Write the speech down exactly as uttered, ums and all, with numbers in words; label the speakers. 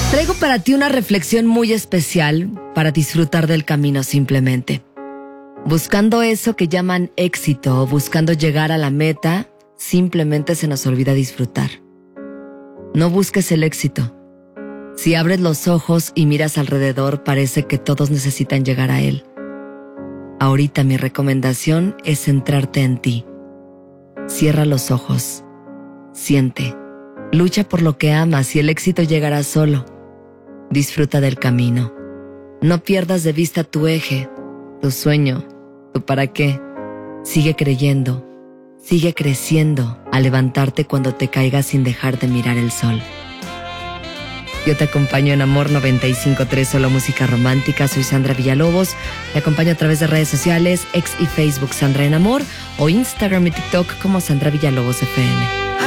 Speaker 1: Traigo para ti una reflexión muy especial para disfrutar del camino simplemente. Buscando eso que llaman éxito o buscando llegar a la meta, simplemente se nos olvida disfrutar. No busques el éxito. Si abres los ojos y miras alrededor, parece que todos necesitan llegar a él. Ahorita mi recomendación es centrarte en ti. Cierra los ojos. Siente. Lucha por lo que amas y el éxito llegará solo. Disfruta del camino. No pierdas de vista tu eje, tu sueño, tu para qué. Sigue creyendo. Sigue creciendo al levantarte cuando te caigas sin dejar de mirar el sol. Yo te acompaño en Amor noventa y cinco punto tres, solo música romántica. Soy Sandra Villalobos. Te acompaño a través de redes sociales, X y Facebook Sandra en Amor, o Instagram y TikTok como Sandra Villalobos F M.